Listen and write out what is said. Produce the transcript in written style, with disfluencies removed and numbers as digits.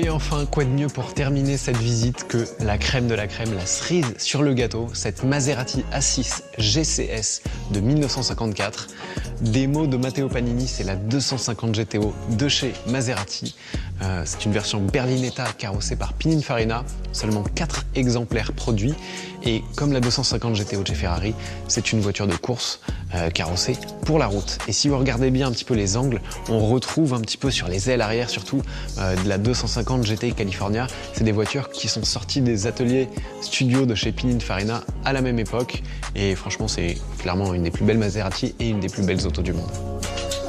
Et enfin, quoi de mieux pour terminer cette visite que la crème de la crème, la cerise sur le gâteau, cette Maserati A6 GCS de 1954. Démo de Matteo Panini, c'est la 250 GTO de chez Maserati. C'est une version Berlinetta carrossée par Pininfarina, seulement 4 exemplaires produits. Et comme la 250 GTO de chez Ferrari, c'est une voiture de course carrossée pour la route. Et si vous regardez bien un petit peu les angles, on retrouve un petit peu sur les ailes arrière, surtout de la 250 GTI California. C'est des voitures qui sont sorties des ateliers studio de chez Pininfarina à la même époque. Et franchement, c'est clairement une des plus belles Maserati et une des plus belles autos du monde.